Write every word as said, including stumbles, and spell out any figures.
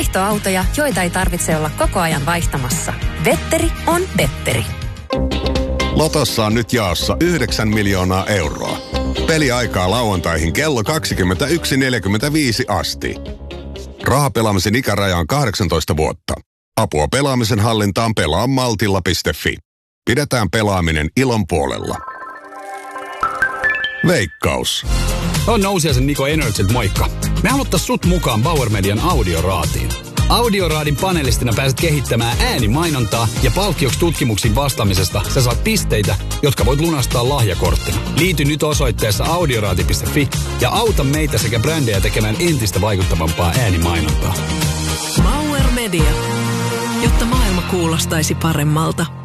vaihtoautoja, joita ei tarvitse olla koko ajan vaihtamassa. Vetteri on Betteri. Lotossa on nyt jaossa yhdeksän miljoonaa euroa. Peliaikaa lauantaihin kello kaksikymmentäyksi neljäkymmentäviisi asti. Rahapelaamisen ikäraja on kahdeksantoista vuotta. Apua pelaamisen hallintaan pelaa maltilla piste fi. Pidetään pelaaminen ilon puolella. Veikkaus. On Nousiaisen Niko Energyt moikka. Me haluttais sut mukaan Bauer Median Audioraatiin. Audioraadin panelistina pääset kehittämään äänimainontaa ja palkkioksi tutkimuksiin vastaamisesta sä saat pisteitä, jotka voit lunastaa lahjakorttina. Liity nyt osoitteessa audioraati piste fi ja auta meitä sekä brändejä tekemään entistä vaikuttavampaa äänimainontaa. Bauer Media, jotta maailma kuulostaisi paremmalta.